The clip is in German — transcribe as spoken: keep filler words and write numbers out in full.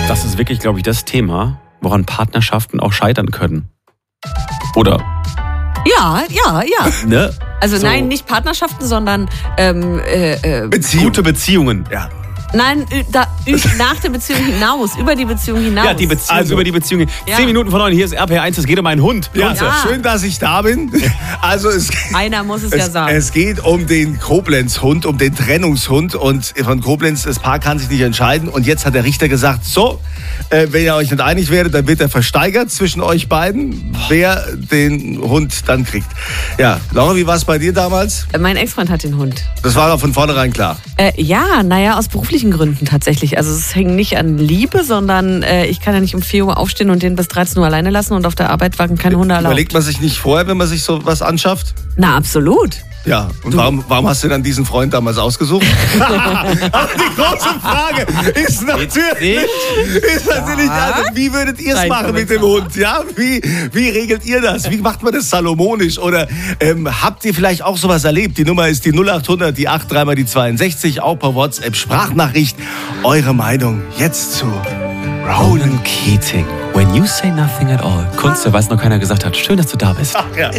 das ist wirklich, glaube ich, das Thema, woran Partnerschaften auch scheitern können. Oder? Ja, ja, ja. Ne? Also So. nein, nicht Partnerschaften, sondern ähm, äh, äh, Beziehung. Gute Beziehungen. Ja. nein, ü- da, ü- nach der Beziehung hinaus, über die Beziehung hinaus. Ja, die Beziehung, Also. über die Beziehung. Ja. Zehn Minuten von neun, hier ist R P R eins, es geht um einen Hund. Ja, Ja. schön, dass ich da bin. Also es, Einer muss es, es, ja sagen. es geht um den Koblenz-Hund, um den Trennungshund. Und von Koblenz, das Paar kann sich nicht entscheiden. Und jetzt hat der Richter gesagt, so, äh, wenn ihr euch nicht einig werdet, dann wird er versteigert zwischen euch beiden, wer den Hund dann kriegt. Ja, Laura, wie war es bei dir damals? Mein Ex-Freund hat den Hund. Das war doch von vornherein klar. Äh, ja, naja, aus beruflichen Gründen tatsächlich. Also es hängt nicht an Liebe, sondern äh, ich kann ja nicht um vier Uhr aufstehen und den bis dreizehn Uhr alleine lassen und auf der Arbeit waren keine Hunde erlaubt. Überlegt man sich nicht vorher, wenn man sich so was anschafft? Na, absolut. Ja, und warum, warum hast du dann diesen Freund damals ausgesucht? Aber die große Frage ist natürlich, ist natürlich also, wie würdet ihr es Dein machen mit dem Kommentar. Hund? Ja, wie, wie regelt ihr das? Wie macht man das salomonisch? Oder ähm, habt ihr vielleicht auch sowas erlebt? Die Nummer ist die null acht hundert, die acht drei mal die zweiundsechzig, auch per WhatsApp, Sprachnachricht. Eure Meinung jetzt zu Roland Keating. When you say nothing at all. Kunst, weil es noch keiner gesagt hat. Schön, dass du da bist. Ach ja.